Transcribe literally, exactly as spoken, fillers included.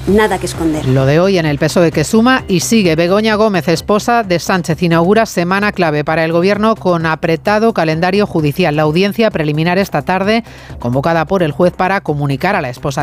nada que esconder. Lo de hoy en el P S O E que suma y sigue. Begoña Gómez, esposa de Sánchez, inaugura semana clave para el Gobierno con apretado calendario judicial. La audiencia preliminar esta tarde, convocada por el juez para comunicar a la esposa